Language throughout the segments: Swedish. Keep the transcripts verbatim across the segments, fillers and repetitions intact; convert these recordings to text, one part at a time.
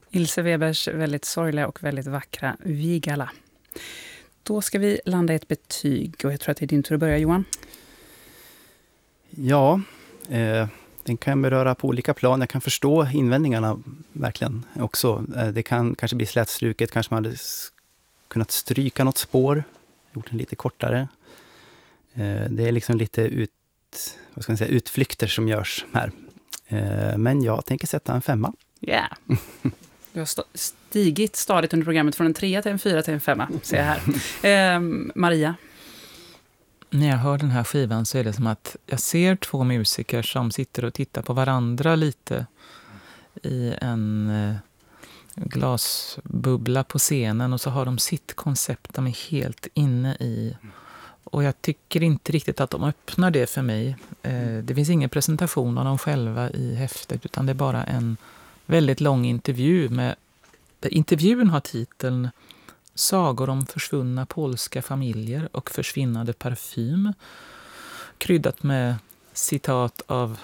Ilse Webers väldigt sorgliga och väldigt vackra Vigala. Då ska vi landa i ett betyg och jag tror att det är din tur att börja, Johan. Ja, eh, den kan beröra på olika plan. Jag kan förstå invändningarna verkligen också. Eh, det kan kanske bli slätstruket, kanske man hade s- kunnat stryka något spår, gjort den lite kortare. Eh, det är liksom lite ut, vad ska man säga, utflykter som görs här. Eh, men jag tänker sätta en femma. Ja. Yeah. Du har st- stigit stadigt under programmet från en trea till en fyra till en femma, ser jag här. Eh, Maria? När jag hör den här skivan så är det som att jag ser två musiker som sitter och tittar på varandra lite i en eh, glasbubbla på scenen och så har de sitt koncept de är helt inne i. Och jag tycker inte riktigt att de öppnar det för mig. Eh, det finns ingen presentation av dem själva i häftet utan det är bara en väldigt lång intervju med, intervjun har titeln Sagor om försvunna polska familjer och försvinnande parfym, kryddat med citat av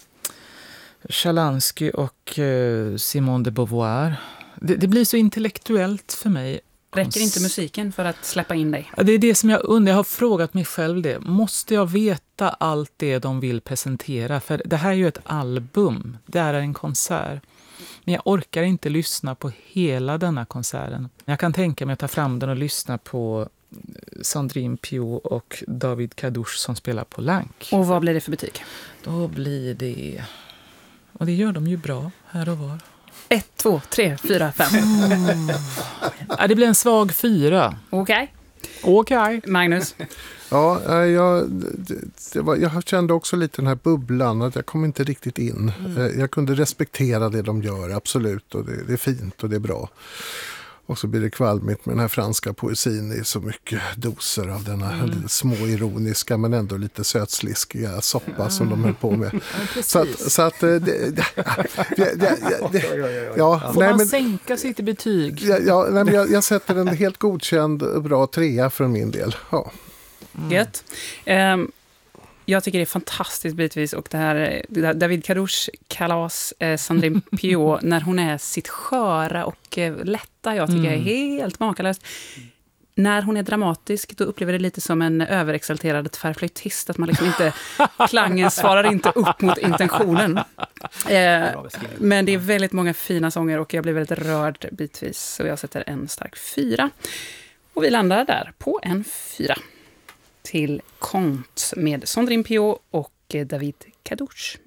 Shalansky och eh, Simone de Beauvoir. Det, det blir så intellektuellt för mig. Räcker inte musiken för att släppa in dig? Ja, det är det som jag undrar. Jag har frågat mig själv det. Måste jag veta allt det de vill presentera? För det här är ju ett album. Det är en konsert. Men jag orkar inte lyssna på hela denna konserten. Jag kan tänka mig att ta fram den och lyssna på Sandrine Piot och David Kadouche som spelar på Lank. Och vad blir det för betyg? Då blir det... Och det gör de ju bra här och var. Ett, två, tre, fyra, fem. Mm. Ja, det blir en svag fyra. Okej. Okej. Okay. Magnus? Ja, jag, det, det var, jag kände också lite den här bubblan att jag kom inte riktigt in. Mm. Jag kunde respektera det de gör, absolut. Och det, det är fint och det är bra. Och så blir det kvalmigt med den här franska poesin i så mycket doser av denna mm. små ironiska men ändå lite sötsliskiga soppa mm. som de höll på med. Ja, så att, så att det, det, det, det, det, ja, får nej, man men, sänka sitt betyg? Ja, ja, nej, men jag, jag sätter en helt godkänd bra trea för min del. Ja. Mm. Gött. Um, jag tycker det är fantastiskt bitvis och det här David Kadouche kalas eh, Sandrine Piot när hon är sitt sköra och eh, lätta, jag tycker mm. är helt makalöst. När hon är dramatisk då upplever det lite som en överexalterad tvärflöjtist att man liksom inte, klangen svarar inte upp mot intentionen. Eh, men det är väldigt många fina sånger och jag blir väldigt rörd bitvis så jag sätter en stark fyra. Och vi landar där på en fyra. Till Kont med Sandrine Piot och David Kadouche.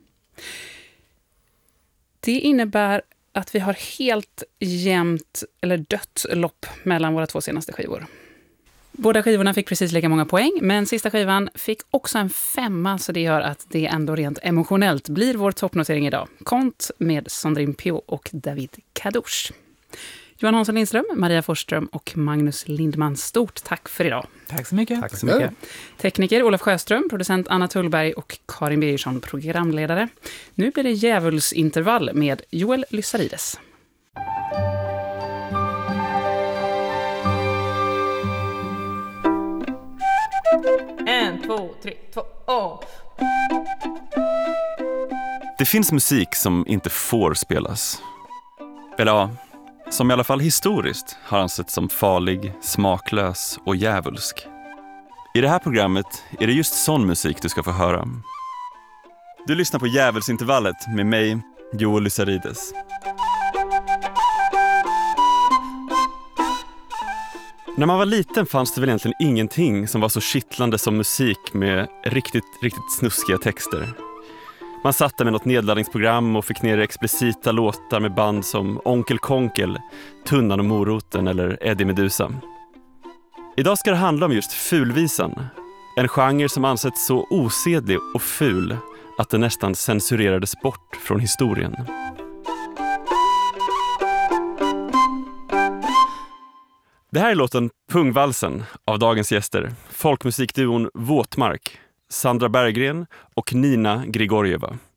Det innebär att vi har helt jämnt eller dött lopp mellan våra två senaste skivor. Båda skivorna fick precis lika många poäng, men sista skivan fick också en femma så det gör att det ändå rent emotionellt blir vår toppnotering idag. Kont med Sandrine Piot och David Kadouche. Johan Hansson Lindström, Maria Forsström och Magnus Lindman. Stort tack för idag. Tack så mycket. Tack så mycket. Tekniker Olof Sjöström, producent Anna Tullberg och Karin Birgersson, programledare. Nu blir det djävulsintervall med Joel Lyssarides. En, två, tre, två, åh! Det finns musik som inte får spelas. Eller ja, som i alla fall historiskt har ansetts som farlig, smaklös och djävulsk. I det här programmet är det just sån musik du ska få höra. Du lyssnar på Djävulsintervallet med mig, Joel Lyssarides. När man var liten fanns det väl egentligen ingenting som var så kittlande som musik med riktigt, riktigt snuskiga texter. Man satt där med något nedladdningsprogram och fick ner explicita låtar med band som Onkel Konkel, Tunnan och Moroten eller Eddie Medusa. Idag ska det handla om just fulvisan. En genre som ansetts så osedlig och ful att den nästan censurerades bort från historien. Det här är låten Pungvalsen av dagens gäster. Folkmusikduon Våtmark, Sandra Berggren och Nina Grigorjeva.